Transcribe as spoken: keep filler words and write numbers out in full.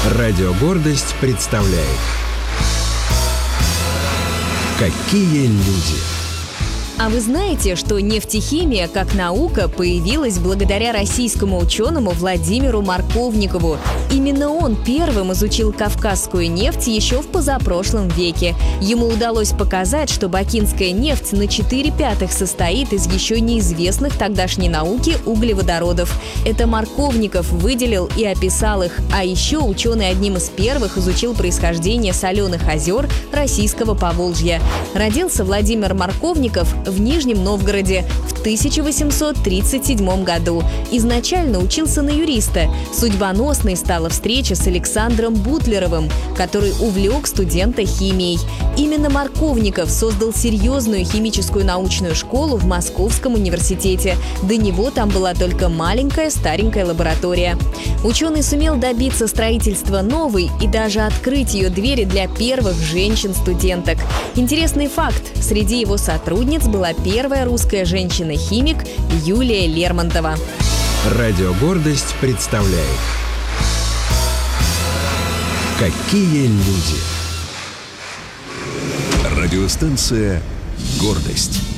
Радио «Гордость» представляет «Какие люди». А вы знаете, что нефтехимия как наука появилась благодаря российскому ученому Владимиру Марковникову? Именно он первым изучил кавказскую нефть еще в позапрошлом веке. Ему удалось показать, что бакинская нефть на четыре пятых состоит из еще неизвестных тогдашней науке углеводородов. Это Марковников выделил и описал их. А еще ученый одним из первых изучил происхождение соленых озер российского Поволжья. Родился Владимир Марковников в Нижнем Новгороде в тысяча восемьсот тридцать седьмом году. Изначально учился на юриста. Судьбоносной стала встреча с Александром Бутлеровым, который увлек студента химией. Именно Марковников создал серьезную химическую научную школу в Московском университете. До него там была только маленькая старенькая лаборатория. Ученый сумел добиться строительства новой и даже открыть ее двери для первых женщин-студенток. Интересный факт: среди его сотрудниц была первая русская женщина-химик Юлия Лермонтова. Радио «Гордость» представляет «Какие люди». Радиостанция «Гордость».